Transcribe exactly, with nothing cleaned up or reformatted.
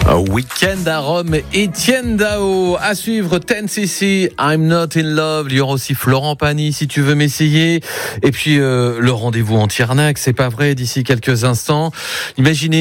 Week-end à Rome, Etienne Dao. À suivre, ten C C, I'm Not in Love. Il y aura aussi Florent Pagny, Si tu veux m'essayer. Et puis, euh, le rendez-vous en Tiernac, c'est pas vrai, d'ici quelques instants. Imaginez